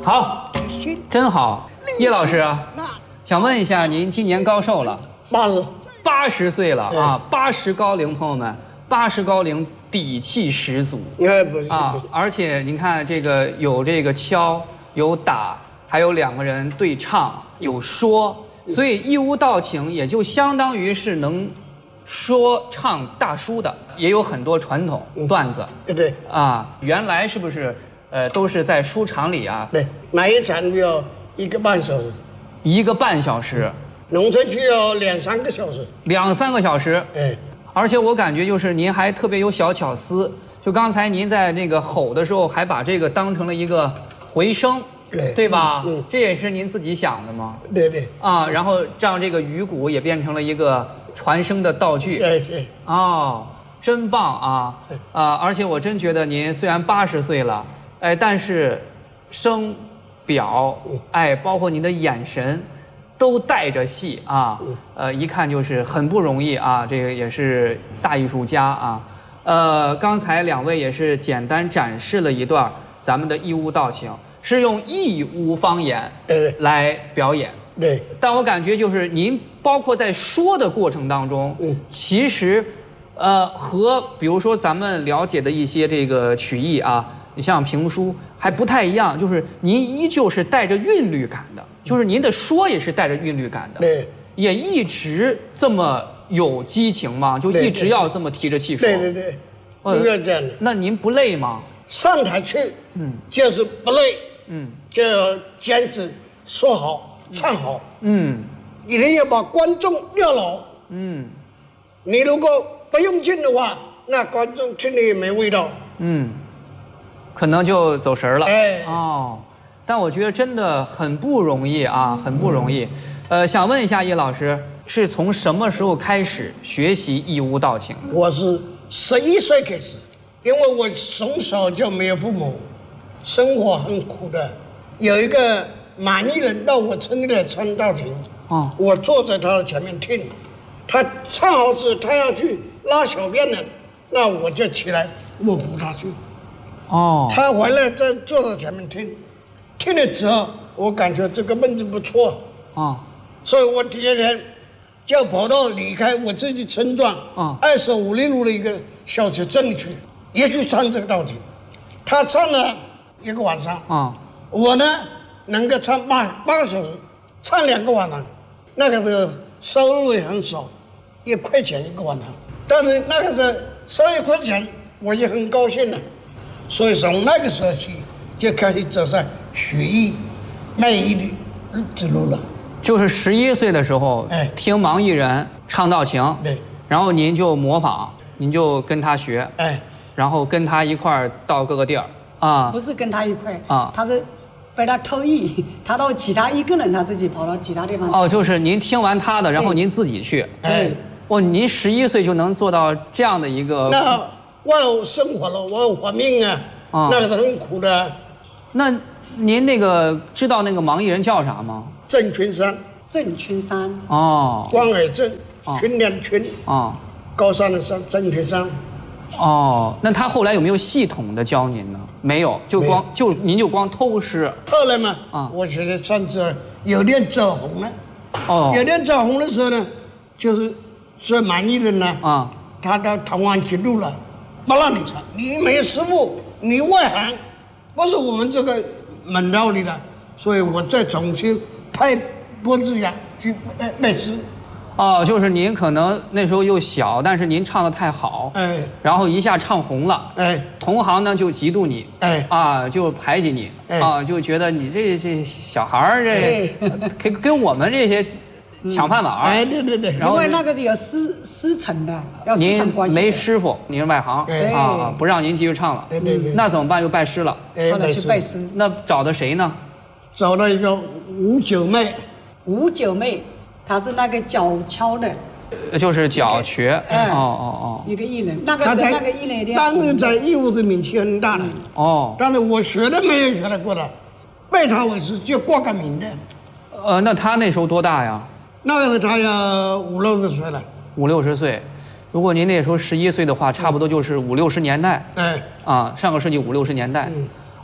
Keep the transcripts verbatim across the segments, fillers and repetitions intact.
好，真好。叶老师啊，想问一下，您今年高寿了？ 八十， 八十岁了啊！八十高龄，朋友们，八十高龄，底气十足。 哎，不是啊，而且您看这个有这个敲，有打，还有两个人对唱，有说，所以义乌道情也就相当于是能说唱大叔的，也有很多传统段子。 对对啊，原来是不是呃都是在书场里啊？ 对，买一场要一个半小时， 一个半小时， 农村区要两三个小时， 两三个小时。 哎， 而且我感觉就是您还特别有小巧思，就刚才您在那个吼的时候，还把这个当成了一个回声， 对对吧？ 嗯， 这也是您自己想的吗？ 对对， 啊，然后让这个鱼鼓也变成了一个传声的道具。 对对， 哦，真棒啊！啊，而且我真觉得您虽然八十岁了，哎，但是声、表，哎，包括您的眼神，都带着戏啊。呃，一看就是很不容易啊，这个也是大艺术家啊。呃，刚才两位也是简单展示了一段咱们的义乌道情，是用义乌方言来表演。 对， 但我感觉就是您包括在说的过程当中， 嗯， 其实，呃，和比如说咱们了解的一些这个曲艺啊，你像评书还不太一样，就是您依旧是带着韵律感的，就是您的说也是带着韵律感的， 对， 也一直这么有激情吗？就一直要这么提着气说？ 对对对，应该这样的。 那您不累吗？ 上台去， 嗯， 就是不累， 嗯， 就要坚持说好、唱好， 嗯， 一定要把观众撂牢， 嗯， 你如果不用劲的话，那观众听了也没味道， 嗯，可能就走神儿了。 哎， 哦，但我觉得真的很不容易啊，很不容易。呃，想问一下叶老师，是从什么时候开始学习义乌道情？ 我是十一岁开始，因为我从小就没有父母，生活很苦的。有一个满意人到我村里来唱道情， 哦， 我坐在他的前面听，他唱好之后，他要去拉小便了，那我就起来，我扶他去。 哦， 他回来再坐在前面听，听了之后，我感觉这个妹子不错， 哦， 所以我第二天就跑到离开我自己村庄， 哦， 二十五里路的一个小学镇里去，也去唱这个道情。他唱了一个晚上， 哦， 我呢能够唱八八个小时，唱两个晚上，那个时候收入也很少，一块钱一个晚上，但是那个时候收一块钱，我也很高兴了。所以从那个时候起，就开始走上学艺、卖艺的之路了。 就是十一岁的时候， 哎， 听盲艺人唱道情， 对， 然后您就模仿，您就跟他学， 哎， 然后跟他一块儿到各个地儿啊， 不是跟他一块啊， 他是被他偷艺，他到其他一个人他自己跑到其他地方去。 哦，就是您听完他的，然后您自己去， 哎， 哦，您十一岁就能做到这样的一个， 那为了生活了，我要活命啊， 啊那个是很苦的。 那您那个知道那个盲艺人叫啥吗？ 郑群山， 郑群山， 哦， 关尔郑，群两群， 哦， 高山的山，郑群山。 哦，那他后来有没有系统的教您呢？没有，就光就您就光偷师。 后来嘛， 啊， 我觉得唱这有点走红了。 哦， 有点走红的时候呢，就是这满意的呢， 啊， 他到台湾去录了，不让你唱，你没师傅，你外行，不是我们这个门道里的，所以我再重新派郭志阳去拜拜师。 哦，就是您可能那时候又小，但是您唱得太好， 哎， 然后一下唱红了， 哎， 同行呢就嫉妒你， 哎， 啊，就排挤你， 哎， 啊，就觉得你这这小孩儿这跟跟我们这些抢饭碗儿， 哎，对对对， 然后因为那个是有师师承的，要师承您关系的。 没师傅，您是外行， 哎啊，不让您继续唱了， 对对对， 那怎么办？又拜师了， 哎， 后来去拜师， 那找的谁呢？ 找到一个吴九妹， 吴九妹，她是那个脚敲的呃就是脚瘸， 哎哦哦一个艺人，那个时候她在那个艺人一定要当时在义乌的名气很大的， 哦哦， 但是我学都没有学得过的，拜他为师就挂个名的。 呃，那他那时候多大呀？ 那个时候他要五六十岁了， 五六十岁。如果您那时候十一岁的话，差不多就是五六十年代， 哎， 啊，上个世纪五六十年代。 嗯，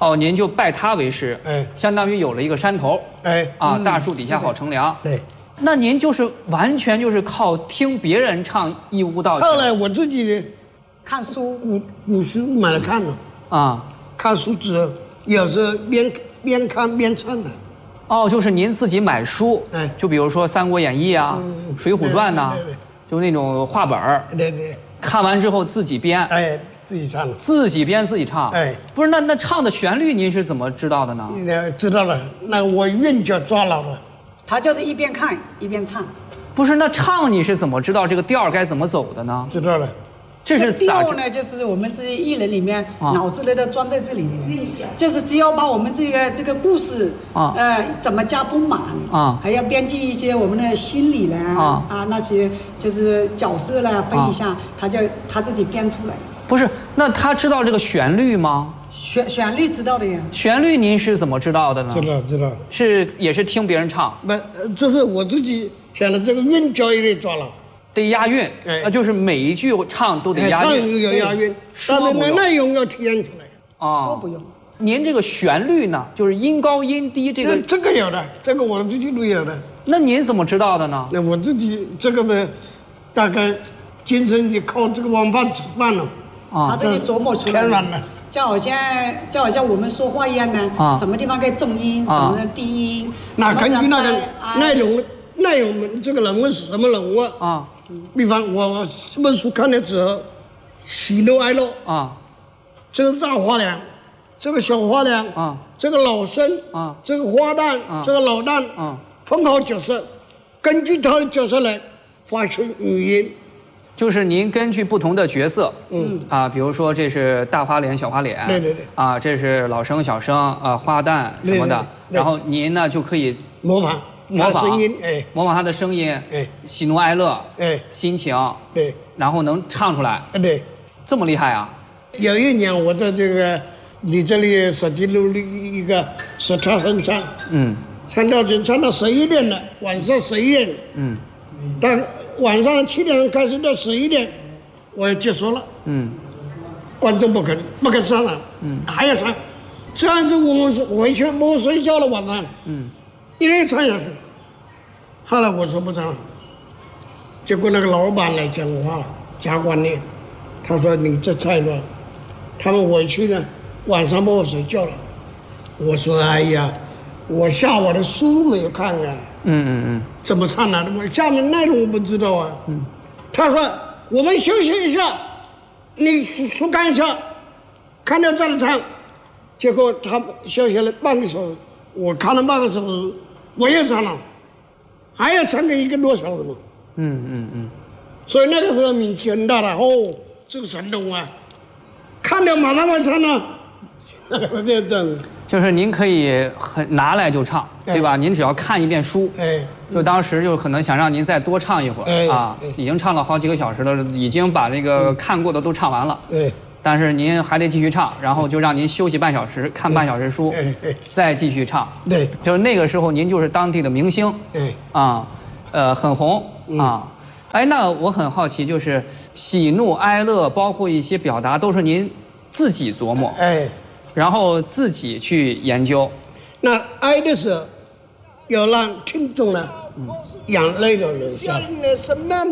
哦，您就拜他为师， 哎， 相当于有了一个山头， 哎， 啊，大树底下好乘凉。 对。 那您就是完全就是靠听别人唱义乌道。 后来我自己看书， 古古书买来看了， 啊， 看书之后，有时候边边看边唱的。 哦，就是您自己买书， 哎， 就比如说《三国演义》啊， 嗯 《水浒传》呐， 对对对就那种话本儿， 对对， 看完之后自己编， 哎，自己唱的。 自己编自己唱。 哎， 不是，那那唱的旋律您是怎么知道的呢？ 那知道了，那我韵脚抓牢了。 他就是一边看一边唱。 不是，那唱你是怎么知道这个调儿该怎么走的呢？ 知道了。 这是咋知？ 调呢，就是我们这些艺人里面啊脑子里的装在这里的，就是只要把我们这个这个故事啊呃怎么加丰满啊还要编辑一些我们的心理呢啊啊那些就是角色啦分一下，他就他自己编出来。 不是，那他知道这个旋律吗？ 旋旋律知道的呀。 旋律您是怎么知道的呢？ 知道知道。 是也是听别人唱， 不，呃这是我自己想的，这个韵脚也得抓牢。 得押韵， 哎那就是每一句唱都得哎， 押唱是韵。 要押韵，但是那说不用内容要体现出来。 啊说不用。 您这个旋律呢，就是音高音低这那个， 这个有的，这个我自己都有的。 那您怎么知道的呢？ 那我自己这个的，大概今生就靠这个碗饭吃饭了。 他啊自己琢磨出来天然的。 就好像就好像我们说话一样呢， 啊什么地方该重音， 啊什么的低音， 那根据那个哎内容，内容这个人物是什么人物？ 啊比方我我这本书看了之后，喜怒哀乐， 啊这个大花娘，这个小花娘， 啊这个老生， 啊这个花旦， 啊这个老旦， 啊！ 分好角色，根据他的角色来发出语音。 就是您根据不同的角色， 嗯啊，比如说这是大花脸、小花脸， 对对对啊，这是老生、小生，啊，花旦什么的， 对对对然后您呢就可以模仿， 模仿他声音，哎模仿他的声音， 哎喜怒哀乐， 哎， 心情， 对， 然后能唱出来， 哎对。 这么厉害啊！ 有一年我在这个你这里手机录了一个是唱哼唱， 嗯唱到就唱到十一点了，晚上十一点， 嗯但晚上七点钟开始到十一点，我要结束了， 嗯观众不肯不肯上了，嗯，还要唱，这样子我们是回去不睡觉了晚上， 嗯一直唱下去。后来我说不唱了，结果那个老板来讲话了，加管理，他说你这太乱，他们回去呢，晚上不睡觉了。我说哎呀，我下午的书没有看啊， 嗯嗯嗯怎么唱呢？我下面内容我不知道啊。嗯，他说我们休息一下，你书书看一下，看到再来唱。结果他们休息了半个小时，我看了半个小时，我又唱了，还要唱个一个多小时嘛。 嗯嗯嗯， 所以那个时候名气很大了。哦，这个神童啊，看了马上要唱了，那个这这样子。 就是您可以很拿来就唱， 哎对吧？您只要看一遍书， 哎， 就当时就可能想让您再多唱一会儿、 哎啊哎， 已经唱了好几个小时了，已经把这个看过的都唱完了， 哎但是您还得继续唱，然后就让您休息半小时，看半小时书， 哎哎， 再继续唱。 对， 就是那个时候您就是当地的明星哎， 啊，呃，很红啊。哎，那我很好奇，就是喜怒哀乐，包括一些表达，都是您自己琢磨， 哎， 然后自己去研究。 那哀的时候，要让听众呢，眼泪都流下来。